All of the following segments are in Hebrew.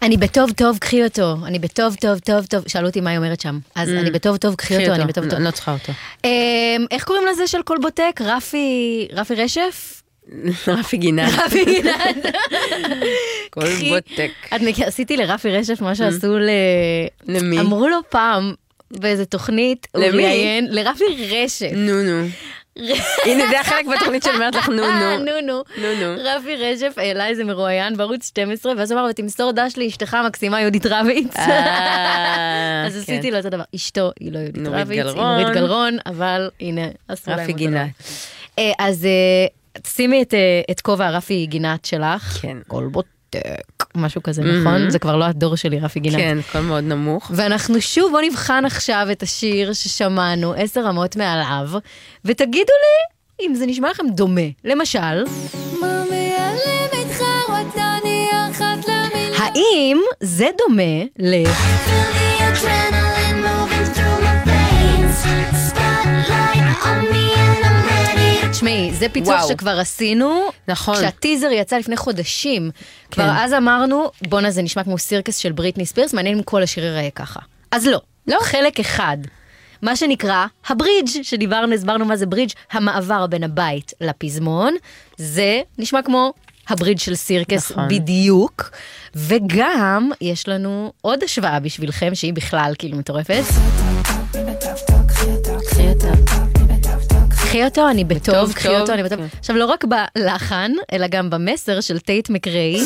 אני בטוב טוב, קחי אותו. אני בטוב טוב טוב טוב. שאלו אותי מה היא אומרת שם. אז אני בטוב טוב, קחי אותו. אני בטוב טוב. אני לא צריכה אותו. איך קוראים לזה של כל בוטק? רפי רשף? רפי גינת. רפי גינת. כל בוטק. עשיתי לרפי רשף מה שעשו למי? אמרו לו פעם באיזה תוכנית. למי? לרפי רשף. נו. הנה זה החלק בתוכנית של אומרת לך נו. רפי רשף העלה איזה מרואיין בערוץ 12, ואז אמר, ותמסור דש לאשתך המקסימה יהודית רביץ. אז עשיתי לו את הדבר. אשתו היא לא יהודית רביץ, היא נורית גלרון, אבל הנה, עשו להם רפי גינת. אז שימי את כובע רפי גינת שלך. כן. כל בוטק, משהו כזה, נכון? זה כבר לא הדור שלי, רפי גינת. כן, הכל מאוד נמוך. ואנחנו שוב, בוא נבחן עכשיו את השיר ששמענו, 10 רמות מעליו, ותגידו לי אם זה נשמע לכם דומה. למשל, האם זה דומה ל... תשמעי, זה פיצוח שכבר עשינו, נכון. כשהטיזר יצא לפני חודשים, כבר אז אמרנו, בונה זה נשמע כמו סירקס של בריטני ספירס, מעניין אם כל השיר ייראה ככה. אז לא, חלק אחד. מה שנקרא, הברידג' שדיברנו, הסברנו מה זה ברידג', המעבר בין הבית לפזמון, זה נשמע כמו הברידג' של סירקס בדיוק, וגם יש לנו עוד השוואה בשבילכם, שהיא בכלל כאילו מטורפת. קחי אותו, אני בטוב, קחי אותו, אני בטוב. עכשיו, לא רק בלחן, אלא גם במסר של טייט מקריי.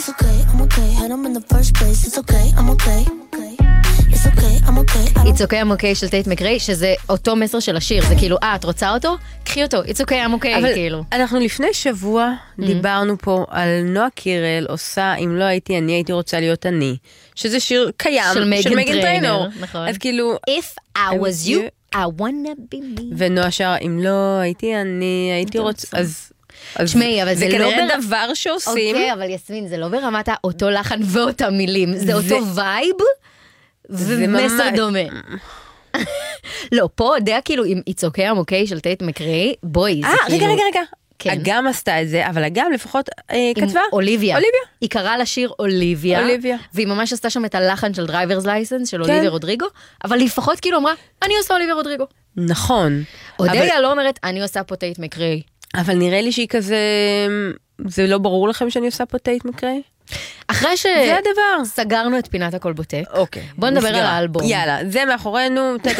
It's okay, I'm okay של טייט מקריי, שזה אותו מסר של השיר, זה כאילו, את רוצה אותו? קחי אותו, It's okay, I'm okay, כאילו. אנחנו לפני שבוע דיברנו פה על נועה קירל עושה, אם לא הייתי אני, הייתי רוצה להיות אני, שזה שיר קיים, של מגן טריינור. אז כאילו, If I was you, I wanna be me. ונועה שר, אם לא הייתי אני, הייתי רוצה, אז... שמי, אבל זה כנראה דבר שעושים. אוקיי, אבל יסמין, זה לא ברמת אותו לחן ואותה מילים, זה אותו וייב ומסר דומה. לא, פה יודע כאילו עם It's okay, I'm okay של טייט מקריי, בואי, זה כאילו... רגע. אגם עשתה את זה, אבל אגם לפחות כתבה. אוליביה. היא קראה לשיר אוליביה, והיא ממש עשתה שם את הלחן של דרייברס לייסנס, של אוליביה רודריגו, אבל לפחות כאילו אמרה, אני עושה אוליביה רודריגו. נכון. אודליה לא אומרת, אני עושה פה טייט מקריי. אבל נראה לי שהיא כזה, זה לא ברור לכם שאני עושה פה טייט מקריי? אחרי שסגרנו את פינת הכל בוטק, בוא נדבר על האלבום. יאללה, זה מאחורינו,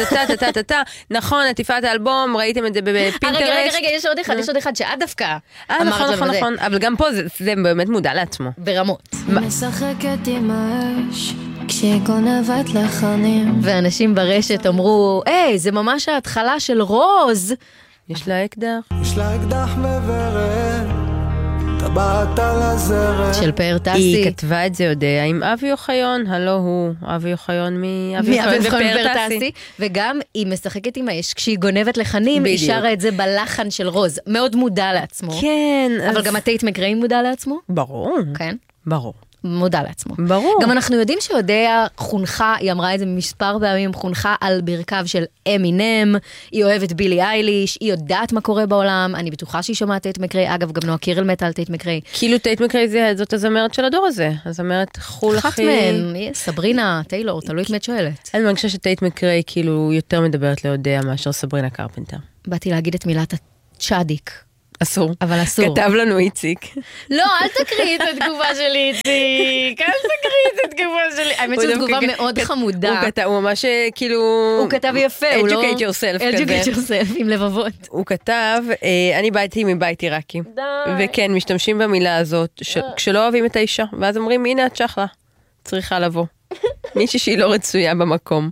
נכון, עטיפת האלבום, ראיתם את זה בפינטרסט. רגע, יש עוד אחד שעד דווקא. נכון, אבל גם פה זה באמת מודע לעצמו. ברמות. משחקת עם האש, כשהיא גונבת לחנים. ואנשים ברשת אמרו, זה ממש ההתחלה של רוז. יש לה אקדח. יש לה אקדח מברד, טבעת על הזרת. של פאר טסי. היא כתבה את זה יודע עם אבי אוחיון, הלא הוא אבי אוחיון מאבי אוחיון ופאר טסי. וגם היא משחקת עם האש, כשהיא גונבת לחנים, היא שרה את זה בלחן של רוז. מאוד מודע לעצמו. כן. אבל גם הטייט מקריי מודע לעצמו? ברור. כן. ברור. מודע לעצמו. ברור. גם אנחנו יודעים שהודיה חונכה, היא אמרה את זה מספר פעמים, חונכה על ברכיו של אמינם, היא אוהבת בילי אייליש, היא יודעת מה קורה בעולם, אני בטוחה שהיא שומעת טייט מקריי, אגב, גם נועה קירל מתה על טייט מקריי. כאילו טייט מקריי זאת הזמרת של הדור הזה, הזמרת חול הכי... אחת מהן, סברינה, טיילור, תלוי את מי את שואלת. אני מרגישה שטייט מקריי כאילו יותר מדברת להודיה מאשר סברינה קרפנטר. באתי להגיד את מילת הצ'אדיק. אסור. אבל אסור. כתב לנו איציק. לא, אל תקריא את התגובה של איציק. אל תקריא את התגובה שלי. האמת שזו תגובה מאוד חמודה. הוא ממש כאילו... הוא כתב יפה, הוא לא... Educate yourself כזה. Educate yourself, עם לבבות. הוא כתב, אני באתי מבית עיראקי. וכן, משתמשים במילה הזאת, כשלא אוהבים את האישה. ואז אומרים, הנה את שחלה. צריכה לבוא. מישהי שהיא לא רצויה במקום.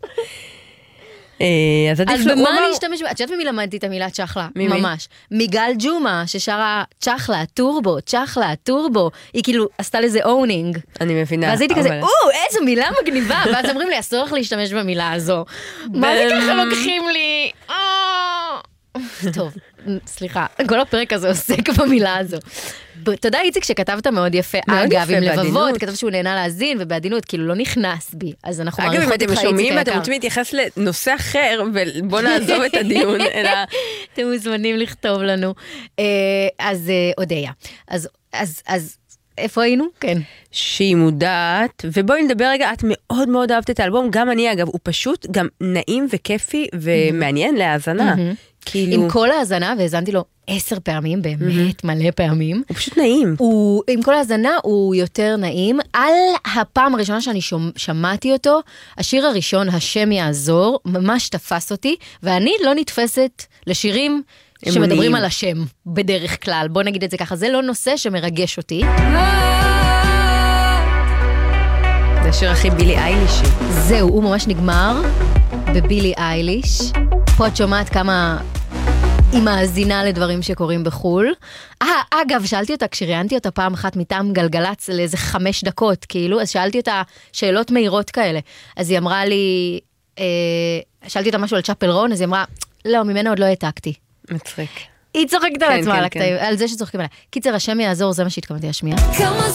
אז במה אני אשתמש? את יודעת ממי למדתי את המילה צ'חלה? ממש. מיגל ג'ומה, ששרה צ'חלה, טורבו, צ'חלה, טורבו, היא כאילו עשתה לזה אונינג. אני מבינה. ואז הייתי כזה, איזו מילה מגניבה, ואז אומרים לי, אסור לך להשתמש במילה הזו. מה זה ככה לוקחים לי? טוב, סליחה, כל הפרק הזה עוסק במילה הזו. תודה איציק שכתבת מאוד יפה, אגב, עם לבבות, כתב שהוא נהנה להזין, ובעדינות, כאילו לא נכנס בי, אז אנחנו מעריכות איתך איציק היקר. אגב, אם אתם שומעים, אתם רוצים להתייחס לנושא אחר, ובוא נעזוב את הדיון, אלא... אתם מוזמנים לכתוב לנו. אז אודיה, אז איפה היינו? כן. שהיא מודעת, ובואי נדבר רגע, את מאוד מאוד אהבת את האלבום, גם אני אגב, הוא פשוט גם נעים וכיפי ומעניין להאזנה. כאילו... עם כל ההאזנה, והאזנתי לו 10 פעמים, באמת מלא פעמים. הוא פשוט נעים. עם כל ההאזנה הוא יותר נעים. על הפעם הראשונה שאני שמעתי אותו, השיר הראשון, השם יעזור, ממש תפס אותי, ואני לא נתפסת לשירים שמדברים על השם, בדרך כלל. בוא נגיד את זה ככה, זה לא נושא שמרגש אותי. זה השיר הכי בילי איילישי. זהו, הוא ממש נגמר בבילי אייליש. פה את שומעת כמה היא מאזינה לדברים שקורים בחול. אגב, שאלתי אותה, כשראיינתי אותה פעם אחת מטעם גלגלץ לאיזה 5 דקות, כאילו, אז שאלתי אותה שאלות מהירות כאלה. אז היא אמרה לי, שאלתי אותה משהו על צ'אפל רון, אז היא אמרה, לא, ממנו עוד לא העתקתי. מצחיק. היא צוחקת על עצמה, על זה שצוחקים עליה. קיצר, השם יעזור, זה מה שהתכוונתי להשמיע.